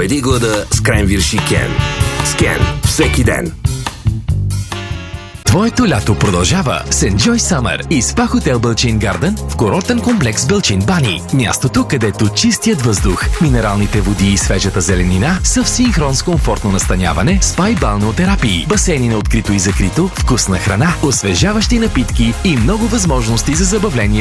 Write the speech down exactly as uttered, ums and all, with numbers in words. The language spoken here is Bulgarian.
Победи глада с Кренвирш и Кен. С Кен всеки ден. Твоето лято продължава с Enjoy Summer и спа хотел Бълчин Гарден в курортен комплекс Бълчин Бани. Мястото, където чистият въздух, минералните води и свежата зеленина са в синхрон с комфортно настаняване, спа и балнеотерапии, басейни на открито и закрито, вкусна храна, освежаващи напитки и много възможности за забавление